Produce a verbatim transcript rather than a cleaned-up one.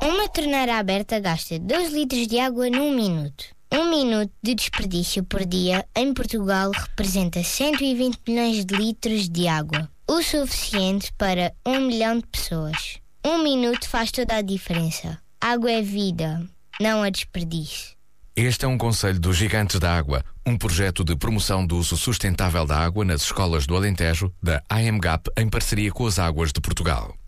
Uma torneira aberta gasta dois litros de água num minuto. Um minuto de desperdício por dia em Portugal representa cento e vinte milhões de litros de água, o suficiente para um milhão de pessoas. Um minuto faz toda a diferença. Água é vida, não a desperdício. Este é um conselho dos Gigantes da Água, um projeto de promoção do uso sustentável da água nas escolas do Alentejo, da I M G A P, em parceria com as Águas de Portugal.